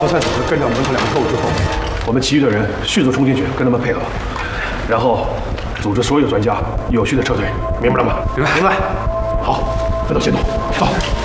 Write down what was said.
高三组织跟到门口2个错误之后，我们其余的人迅速冲进去跟他们配合，然后组织所有专家有序的撤退，明白了吗？ 明白。 好，分头行动，走。